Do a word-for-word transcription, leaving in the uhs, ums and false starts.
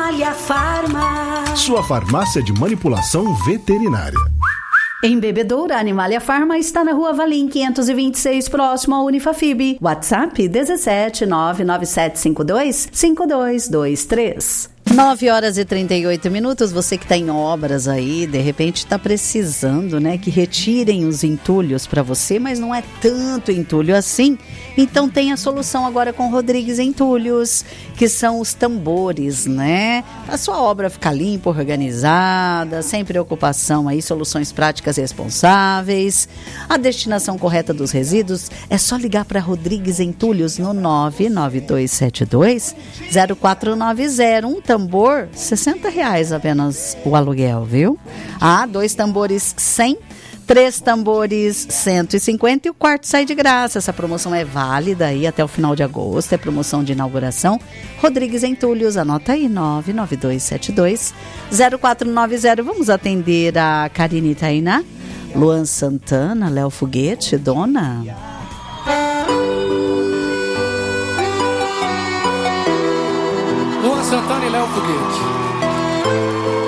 Animalia Farma. Sua farmácia de manipulação veterinária. Em Bebedouro, a Animalia Farma está na Rua Valim quinhentos e vinte e seis, próximo ao Unifafib. WhatsApp dezessete nove nove sete cinco dois cinco dois dois três. nove horas e trinta e oito minutos, você que está em obras aí, de repente está precisando, né, que retirem os entulhos para você, mas não é tanto entulho assim. Então tem a solução agora com Rodrigues Entulhos, que são os tambores, né? A sua obra ficar limpa, organizada, sem preocupação aí, soluções práticas e responsáveis. A destinação correta dos resíduos é só ligar para Rodrigues Entulhos no nove nove dois sete dois zero quatro nove zero. Um tambor, sessenta reais apenas o aluguel, viu? Ah, dois tambores cem, três tambores cento e cinquenta e o quarto sai de graça. Essa promoção é válida aí até o final de agosto, é promoção de inauguração. Rodrigues Entulhos, anota aí, nove nove dois sete dois zero quatro nove zero. Vamos atender a Karine Tainá, Luan Santana, Léo Foguete, dona... Luan Santana e Léo Foguete.